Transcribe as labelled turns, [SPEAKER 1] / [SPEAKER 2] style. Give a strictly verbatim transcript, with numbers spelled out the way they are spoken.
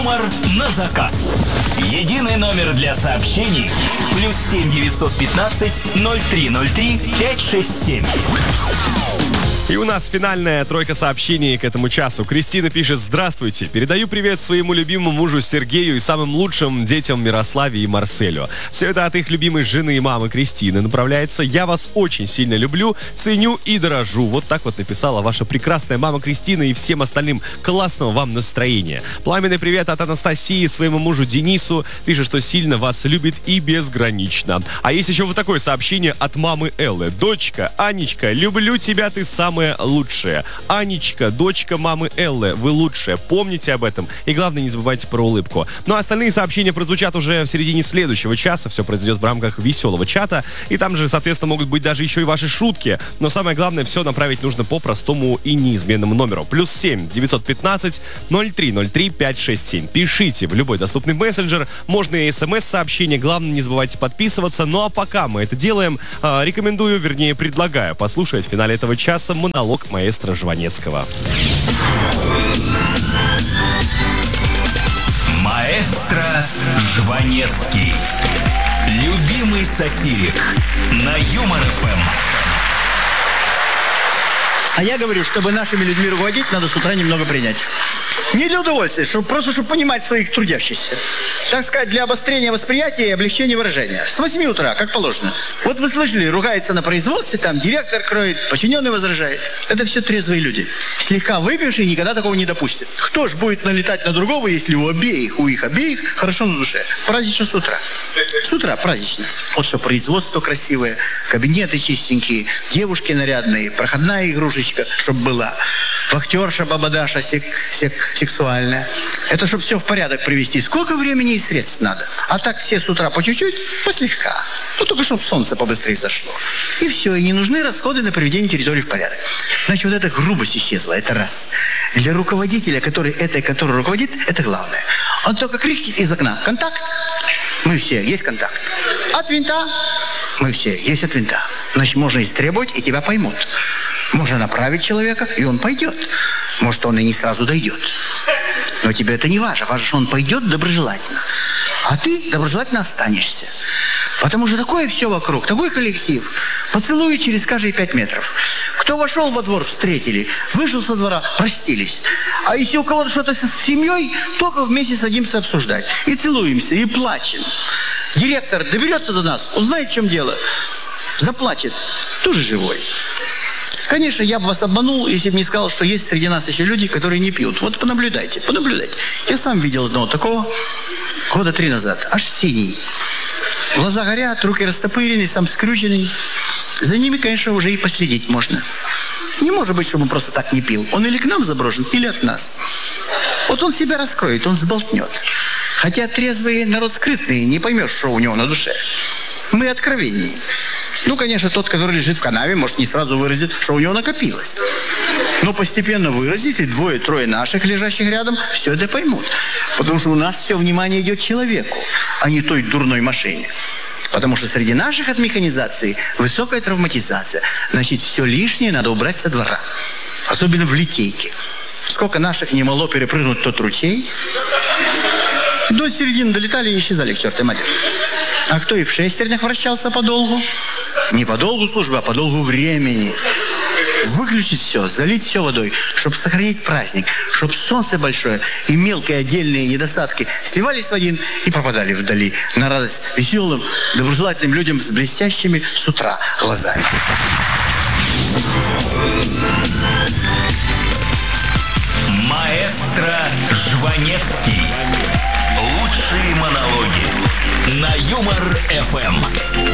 [SPEAKER 1] Юмор на заказ. Единый номер для сообщений. Плюс семь девятьсот пятнадцать ноль три ноль три пять шесть семь.
[SPEAKER 2] И у нас финальная тройка сообщений к этому часу. Кристина пишет: здравствуйте, передаю привет своему любимому мужу Сергею и самым лучшим детям Мирославе и Марселю. Все это от их любимой жены и мамы Кристины направляется. Я вас очень сильно люблю, ценю и дорожу. Вот так вот написала ваша прекрасная мама Кристина, и всем остальным классного вам настроения. Пламенный привет от Анастасии своему мужу Денису. Пишет, что сильно вас любит и безгранично. А есть еще вот такое сообщение от мамы Эллы. Дочка, Анечка, люблю тебя, ты самая лучшая. Анечка, дочка мамы Эллы, вы лучшая. Помните об этом. И главное, не забывайте про улыбку. Ну а остальные сообщения прозвучат уже в середине следующего часа. Все произойдет в рамках веселого чата. И там же, соответственно, могут быть даже еще и ваши шутки. Но самое главное, все направить нужно по простому и неизменному номеру. Плюс семь девятьсот пятнадцать ноль три ноль три пять шесть семь. Пишите в любой доступный мессенджер. Можно и смс-сообщение. Главное, не забывайте подписываться. Ну а пока мы это делаем, рекомендую, вернее, предлагаю послушать в финале этого часа монолог маэстро Жванецкого.
[SPEAKER 1] Маэстро Жванецкий. Любимый сатирик на Юмор эф эм.
[SPEAKER 3] А я говорю, чтобы нашими людьми руководить, надо с утра немного принять. Не для удовольствия, чтобы, просто чтобы понимать своих трудящихся. Так сказать, для обострения восприятия и облегчения выражения. С восьми утра, как положено. Вот вы слышали, ругается на производстве, там директор кроет, подчиненный возражает. Это все трезвые люди. Слегка выпившие никогда такого не допустят. Кто ж будет налетать на другого, если у обеих, у их обеих хорошо на душе? Празднично с утра. С утра празднично. Вот что производство красивое, кабинеты чистенькие, девушки нарядные, проходная игрушечка, чтобы была. Вахтерша, бабадаша, сек, сек, сексуальная. Это чтобы все в порядок привести. Сколько времени и средств надо? А так все с утра по чуть-чуть, послегка. Ну, только чтобы солнце побыстрее зашло. И все, и не нужны расходы на приведение территории в порядок. Значит, вот эта грубость исчезла, это раз. Для руководителя, который этой, который руководит, это главное. Он только крикнет из окна: контакт. Мы все, есть контакт. От винта. Мы все, есть от винта. Значит, можно истребовать, и тебя поймут. Можно направить человека, и он пойдет. Может, он и не сразу дойдет. Но тебе это не важно. Важно, что он пойдет доброжелательно. А ты доброжелательно останешься. Потому что такое все вокруг, такой коллектив. Поцелуи через каждые пять метров. Кто вошел во двор, встретили. Вышел со двора, простились. А если у кого-то что-то с семьей, только вместе садимся обсуждать. И целуемся, и плачем. Директор доберется до нас, узнает, в чем дело. Заплачет. Тоже живой. Конечно, я бы вас обманул, если бы не сказал, что есть среди нас еще люди, которые не пьют. Вот понаблюдайте, понаблюдайте. Я сам видел одного такого года три назад. Аж синий. Глаза горят, руки растопырены, сам скрюченный. За ними, конечно, уже и последить можно. Не может быть, чтобы он просто так не пил. Он или к нам заброшен, или от нас. Вот он себя раскроет, он сболтнет. Хотя трезвый народ скрытный, не поймешь, что у него на душе. Мы откровеннее. Ну, конечно, тот, который лежит в канаве, может не сразу выразить, что у него накопилось. Но постепенно выразить, и двое-трое наших, лежащих рядом, все это поймут. Потому что у нас все внимание идет человеку, а не той дурной машине. Потому что среди наших от механизации высокая травматизация. Значит, все лишнее надо убрать со двора. Особенно в литейке. Сколько наших не могло перепрыгнуть тот ручей. До середины долетали и исчезали к чертовой матери. А кто и в шестернях вращался подолгу? Не по долгу службы, а по долгу времени. Выключить все, залить все водой, чтобы сохранить праздник, чтобы солнце большое и мелкие отдельные недостатки сливались в один и пропадали вдали на радость веселым, доброжелательным людям с блестящими с утра глазами.
[SPEAKER 1] Маэстро Жванецкий. Лучшие монологи на Юмор эф эм.